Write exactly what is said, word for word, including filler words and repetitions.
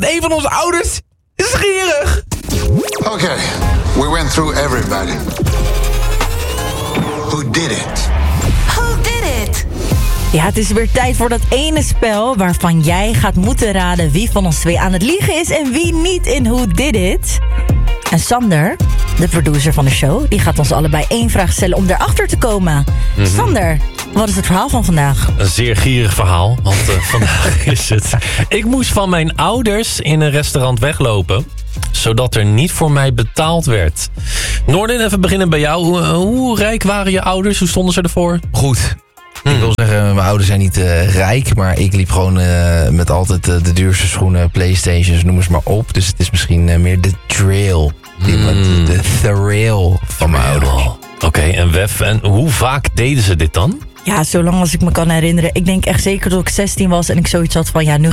een van onze ouders is gierig. Oké, okay, we went through everybody. Who did it? Who did it? Ja, het is weer tijd voor dat ene spel waarvan jij gaat moeten raden wie van ons twee aan het liegen is en wie niet in Who Did It. En Sander, de producer van de show, die gaat ons allebei één vraag stellen om erachter te komen. Mm-hmm. Sander, wat is het verhaal van vandaag? Een zeer gierig verhaal, want uh, vandaag is het... Ik moest van mijn ouders in een restaurant weglopen, zodat er niet voor mij betaald werd. Noordin, even beginnen bij jou. Hoe, hoe rijk waren je ouders? Hoe stonden ze ervoor? Goed. Hmm. Ik wil zeggen, mijn ouders zijn niet uh, rijk, maar ik liep gewoon uh, met altijd uh, de duurste schoenen, Playstations, noem eens maar op. Dus het is misschien uh, meer de trail, hmm. de, de thrill van mijn ouders. Oké, okay, en Wef, en hoe vaak deden ze dit dan? Ja, zolang als ik me kan herinneren. Ik denk echt zeker dat ik zestien was en ik zoiets had van... ja, nu